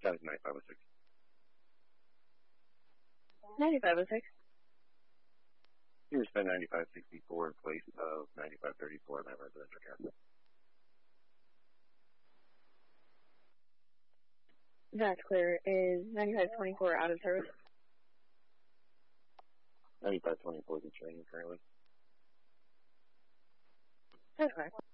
That was 9506. 9506. Here's been 9564 in place of 9534 in that residential area. That's clear. Is 9524 out of service? 9524 is in training currently. That's correct.